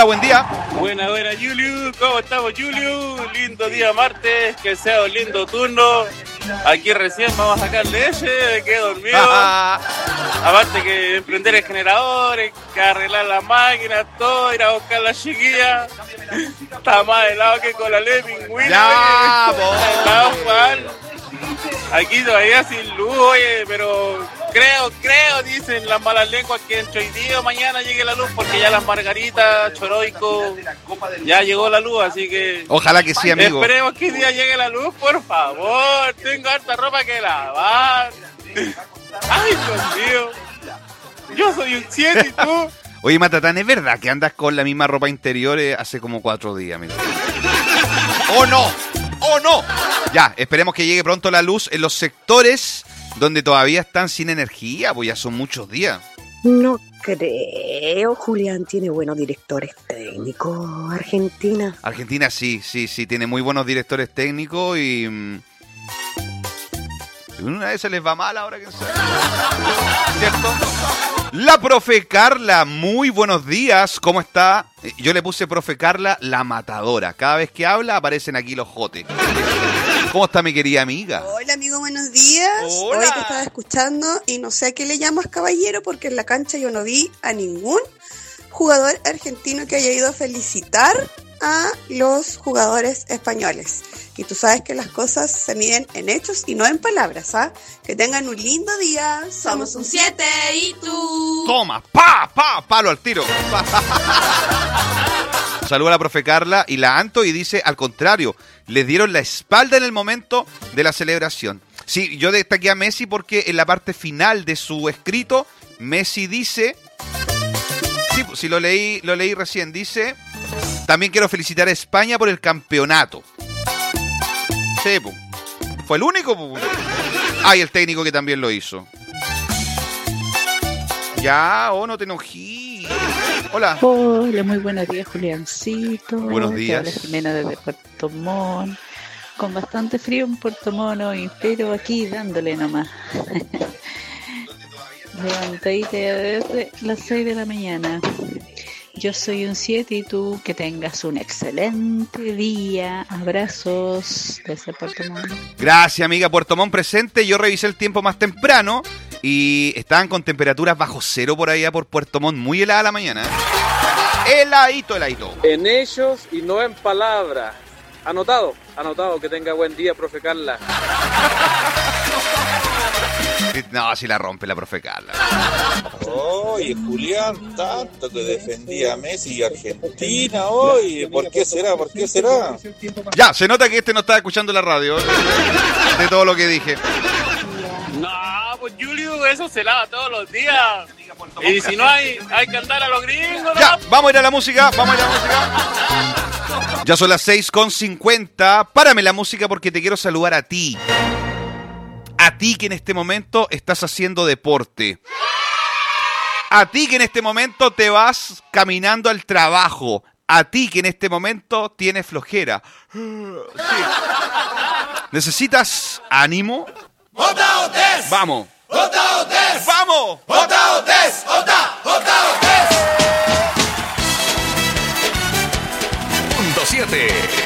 Hola, buen día. Buena, Julio. ¿Cómo estamos, Julio? Lindo día martes, que sea un lindo turno. Aquí recién vamos a sacar leche, me quedé dormido. Aparte que emprender el generador, que arreglar las máquinas, todo, ir a buscar la chiquilla. Está más helado que con la ley pingüina. Ya, Aquí todavía sin luz, oye, pero creo, dicen las malas lenguas que entre hoy día o mañana llegue la luz, porque ya las margaritas, choroico, ya llegó la luz, así que... Ojalá que sí, amigo. Esperemos que hoy día llegue la luz, por favor, tengo harta ropa que lavar. Ay, Dios mío, yo soy un 7 y tú... Oye, Matatán, ¿es verdad que andas con la misma ropa interior hace como 4 días, amigo? ¡Oh, no! ¡Oh, no! Ya, esperemos que llegue pronto la luz en los sectores donde todavía están sin energía, pues ya son muchos días. No creo, Julián tiene buenos directores técnicos. Argentina sí, tiene muy buenos directores técnicos y... una vez se les va mal ahora, que sabe. ¿Cierto? La profe Carla, muy buenos días, ¿cómo está? Yo le puse profe Carla, la matadora. Cada vez que habla aparecen aquí los jotes. ¿Cómo está mi querida amiga? Hola amigo, buenos días. Hola. Hoy te estaba escuchando y no sé a qué le llamas caballero, porque en la cancha yo no vi a ningún jugador argentino que haya ido a felicitar a los jugadores españoles. Y tú sabes que las cosas se miden en hechos y no en palabras, ¿ah? Que tengan un lindo día. Somos un 7 y tú. Toma, palo al tiro. Saluda a la profe Carla y la Anto y dice, al contrario, les dieron la espalda en el momento de la celebración. Sí, yo destaqué a Messi porque en la parte final de su escrito, Messi dice... Sí, lo leí recién, dice... También quiero felicitar a España por el campeonato. Sí, pues. Fue el único, pues. Ah, y el técnico que también lo hizo. Ya, no te enojí. Hola. Hola, muy buenos días, Juliancito. Buenos días. Te habla Jimena desde Puerto Montt. Con bastante frío en Puerto Montt hoy, pero aquí dándole nomás. Levantadita desde las 6 de la mañana. Yo soy un 7 y tú que tengas un excelente día. Abrazos desde Puerto Montt. Gracias, amiga. Puerto Montt presente. Yo revisé el tiempo más temprano y estaban con temperaturas bajo cero por allá por Puerto Montt. Muy helada la mañana. Heladito. En hechos y no en palabras. Anotado. Que tenga buen día, profe Carla. No, si la rompe la profe Carla. Oye, Julián, tanto que defendía a Messi y Argentina, oye, ¿por qué será? Ya, se nota que no estaba escuchando la radio de todo lo que dije. No, pues Julio, eso se lava todos los días. Y si no hay que andar a los gringos, ¿no? Ya, vamos a ir a la música. Ya son las 6:50. Párame la música porque te quiero saludar a ti. A ti que en este momento estás haciendo deporte. A ti que en este momento te vas caminando al trabajo. A ti que en este momento tienes flojera. Sí. ¿Necesitas ánimo? Vamos. ¡Vamos! Punto 7.